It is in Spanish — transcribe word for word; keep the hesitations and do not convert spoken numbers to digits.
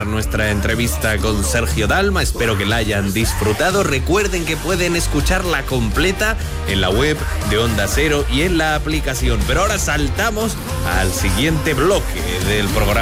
nuestra entrevista con Sergio Dalma. Espero que la hayan disfrutado. Recuerden que pueden escucharla completa en la web de Onda Cero y en la aplicación. Pero ahora saltamos al siguiente bloque del programa.